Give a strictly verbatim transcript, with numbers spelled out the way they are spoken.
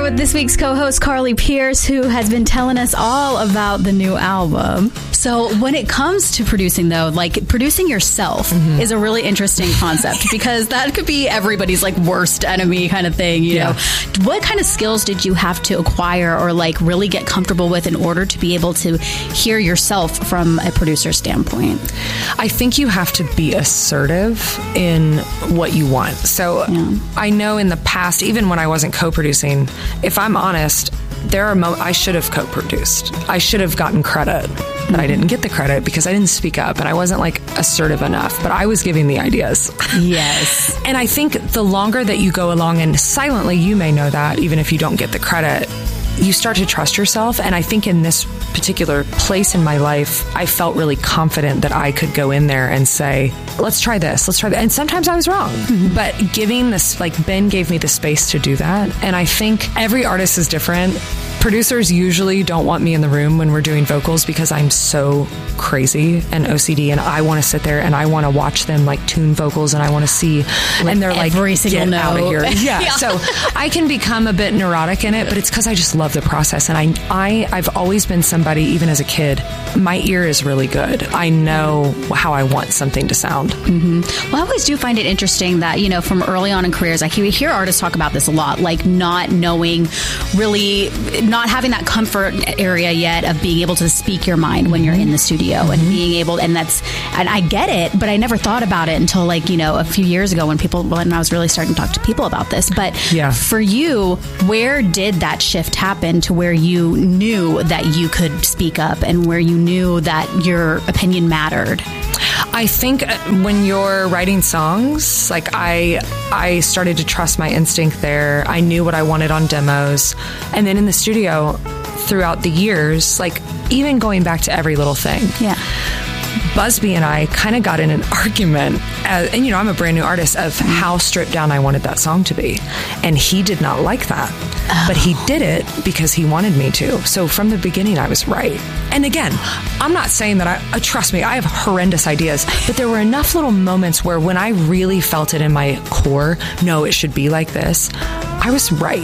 here with this week's co-host, Carly Pierce, who has been telling us all about the new album. So when it comes to producing, though, like producing yourself mm-hmm. is a really interesting concept because that could be everybody's like worst enemy kind of thing. You yeah. know, what kind of skills did you have to acquire or like really get comfortable with in order to be able to hear yourself from a producer's standpoint? I think you have to be assertive in what you want. So yeah. I know in the past, even when I wasn't co-producing, if I'm honest, there are mo- I should have co-produced. I should have gotten credit, but mm-hmm. I didn't get the credit because I didn't speak up and I wasn't like assertive enough, but I was giving the ideas. Yes. And I think the longer that you go along, and silently you may know that even if you don't get the credit, you start to trust yourself. And I think in this particular place in my life, I felt really confident that I could go in there and say, let's try this, let's try that. And sometimes I was wrong, mm-hmm. but giving this, like Ben gave me the space to do that. And I think every artist is different. Producers usually don't want me in the room when we're doing vocals because I'm so crazy and O C D and I want to sit there and I want to watch them like tune vocals and I want to see like and they're like, every single get out of here. Yeah. yeah. So I can become a bit neurotic in it, but it's because I just love the process. And I, I, I've always been somebody, even as a kid, my ear is really good. I know how I want something to sound. Mm-hmm. Well, I always do find it interesting that, you know, from early on in careers, I hear artists talk about this a lot, like not knowing really, not having that comfort area yet of being able to speak your mind when you're in the studio mm-hmm. and being able, and that's, and I get it, but I never thought about it until like, you know, a few years ago when people, when I was really starting to talk to people about this. But yeah. for you, where did that shift happen to where you knew that you could speak up and where you knew that your opinion mattered? I think when you're writing songs, like I I started to trust my instinct there. I knew what I wanted on demos. And then in the studio throughout the years, like even going back to Every Little Thing. Yeah. Busby and I kind of got in an argument, as, and you know, I'm a brand new artist, of how stripped down I wanted that song to be. And he did not like that. Oh. But he did it because he wanted me to. So from the beginning, I was right. And again, I'm not saying that I, uh, trust me, I have horrendous ideas, but there were enough little moments where when I really felt it in my core, no, it should be like this, I was right.